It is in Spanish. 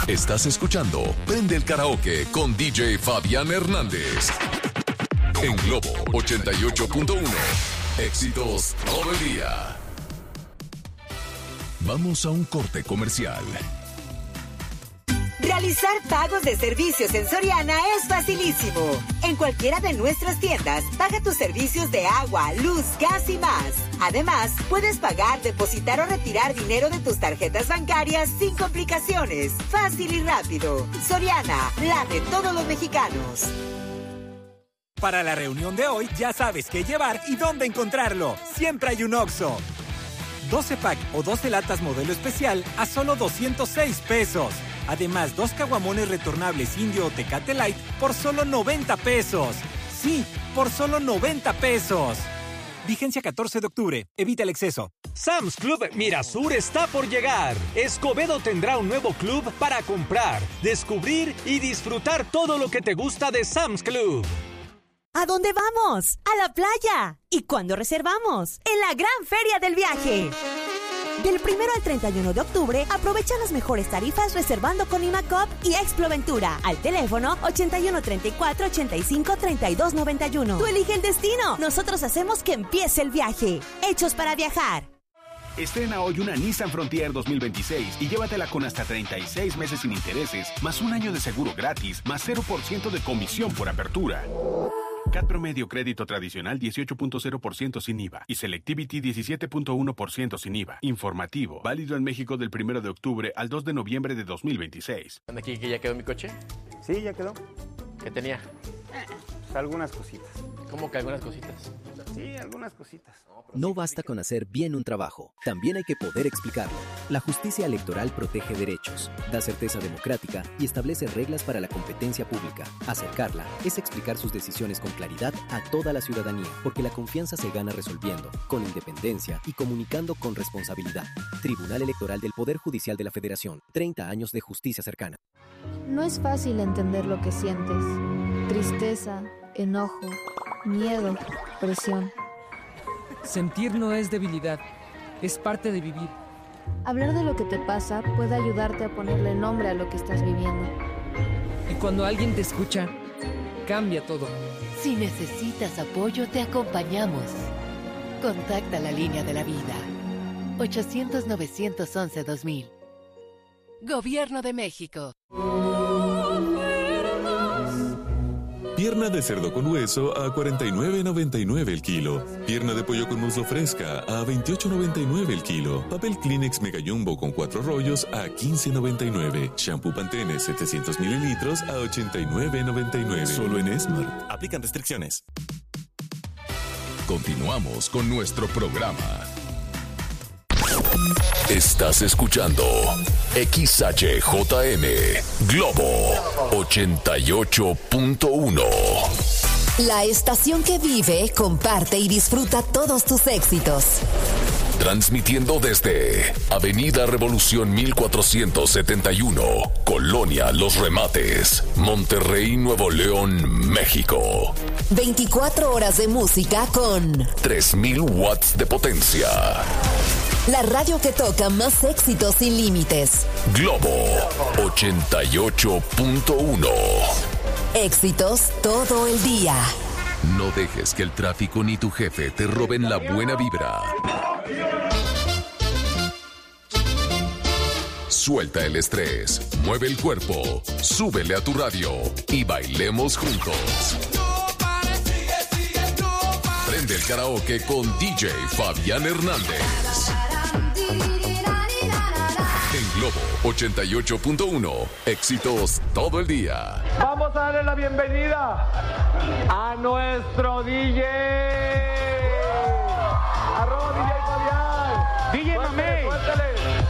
Estás escuchando Prende el Karaoke con DJ Fabián Hernández. En Globo 88.1. Éxitos todo el día. Vamos a un corte comercial. Realizar pagos de servicios en Soriana es facilísimo. En cualquiera de nuestras tiendas, paga tus servicios de agua, luz, gas y más. Además, puedes pagar, depositar o retirar dinero de tus tarjetas bancarias sin complicaciones. Fácil y rápido. Soriana, la de todos los mexicanos. Para la reunión de hoy, ya sabes qué llevar y dónde encontrarlo. Siempre hay un Oxxo. 12 pack o 12 latas modelo especial a solo 206 pesos. Además, 2 caguamones retornables Indio o Tecate Light por solo 90 pesos. Sí, por solo 90 pesos. Vigencia 14 de octubre. Evita el exceso. Sam's Club Mirasur está por llegar. Escobedo tendrá un nuevo club para comprar, descubrir y disfrutar todo lo que te gusta de Sam's Club. ¿A dónde vamos? ¡A la playa! ¿Y cuándo reservamos? ¡En la gran feria del viaje! Del 1 al 31 de octubre, aprovecha las mejores tarifas reservando con Imacop y Exploventura. Al teléfono 81 34 85 32 91. Tú elige el destino. Nosotros hacemos que empiece el viaje. Hechos para viajar. Estrena hoy una Nissan Frontier 2026 y llévatela con hasta 36 meses sin intereses, más un año de seguro gratis, más 0% de comisión por apertura. CAT promedio crédito tradicional 18.0% sin IVA y Selectivity 17.1% sin IVA. Informativo, válido en México del 1 de octubre al 2 de noviembre de 2026. ¿Aquí que ya quedó mi coche? Sí, ya quedó. ¿Qué tenía? Pues algunas cositas. ¿Cómo que algunas cositas? Sí, algunas cositas. No basta con hacer bien un trabajo, también hay que poder explicarlo. La justicia electoral protege derechos, da certeza democrática y establece reglas para la competencia pública. Acercarla es explicar sus decisiones con claridad a toda la ciudadanía, porque la confianza se gana resolviendo, con independencia y comunicando con responsabilidad. Tribunal Electoral del Poder Judicial de la Federación, 30 años de justicia cercana. No es fácil entender lo que sientes. Tristeza, enojo, miedo, presión. Sentir no es debilidad, es parte de vivir. Hablar de lo que te pasa puede ayudarte a ponerle nombre a lo que estás viviendo. Y cuando alguien te escucha, cambia todo. Si necesitas apoyo, te acompañamos. Contacta la línea de la vida. 800-911-2000. Gobierno de México. Pierna de cerdo con hueso a $49.99 el kilo. Pierna de pollo con muslo fresca a $28.99 el kilo. Papel Kleenex Mega Jumbo con 4 rollos a $15.99. Shampoo Pantene 700 mililitros a $89.99. Solo en Smart. Aplican restricciones. Continuamos con nuestro programa. Estás escuchando XHJM Globo 88.1. La estación que vive, comparte y disfruta todos tus éxitos. Transmitiendo desde Avenida Revolución 1471, Colonia Los Remates, Monterrey, Nuevo León, México. 24 horas de música con 3000 watts de potencia. La radio que toca más éxitos sin límites. Globo 88.1. Éxitos todo el día. No dejes que el tráfico ni tu jefe te roben la buena vibra. Suelta el estrés, mueve el cuerpo, súbele a tu radio y bailemos juntos. Prende el karaoke con DJ Fabián Hernández. En Globo 88.1. Éxitos todo el día. Vamos a darle la bienvenida a nuestro DJ. @ DJ Fabián. DJ Mamey. Suéltale.